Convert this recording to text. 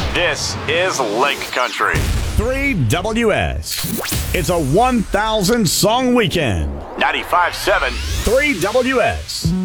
This is Lake Country. 3WS. It's a 1,000 song weekend. 95.7 3WS.